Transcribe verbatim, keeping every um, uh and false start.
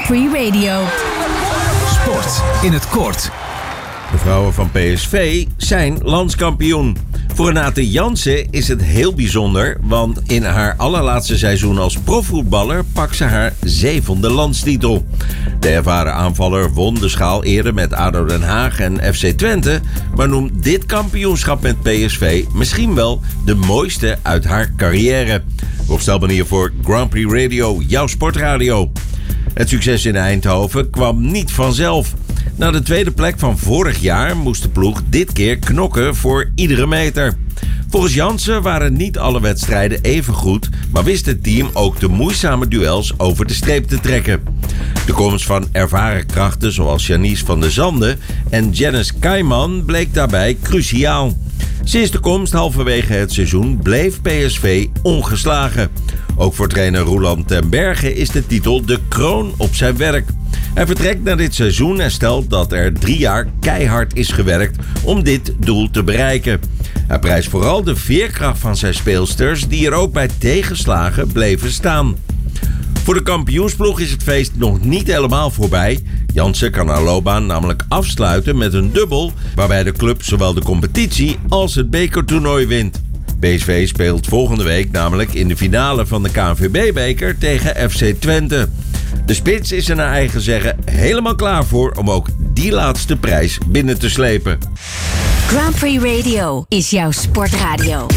Free Radio. Sport in het kort. De vrouwen van P S V zijn landskampioen. Voor Renate Jansen is het heel bijzonder, want in haar allerlaatste seizoen als profvoetballer pakt ze haar zevende landstitel. De ervaren aanvaller won de schaal eerder met A D O Den Haag en F C Twente, maar noemt dit kampioenschap met P S V misschien wel de mooiste uit haar carrière. Rob Stelman hier voor Grand Prix Radio, jouw sportradio. Het succes in Eindhoven kwam niet vanzelf. Na de tweede plek van vorig jaar moest de ploeg dit keer knokken voor iedere meter. Volgens Jansen waren niet alle wedstrijden even goed, maar wist het team ook de moeizame duels over de streep te trekken. De komst van ervaren krachten zoals Janice van der Zanden en Janice Kaiman bleek daarbij cruciaal. Sinds de komst halverwege het seizoen bleef P S V ongeslagen. Ook voor trainer Roeland ten Berge is de titel de kroon op zijn werk. Hij vertrekt na dit seizoen en stelt dat er drie jaar keihard is gewerkt om dit doel te bereiken. Hij prijst vooral de veerkracht van zijn speelsters die er ook bij tegenslagen bleven staan. Voor de kampioensploeg is het feest nog niet helemaal voorbij. Jansen kan haar loopbaan namelijk afsluiten met een dubbel, waarbij de club zowel de competitie als het bekertoernooi wint. P S V speelt volgende week namelijk in de finale van de K N V B-beker tegen F C Twente. De spits is er naar eigen zeggen helemaal klaar voor om ook die laatste prijs binnen te slepen. Grand Prix Radio is jouw sportradio.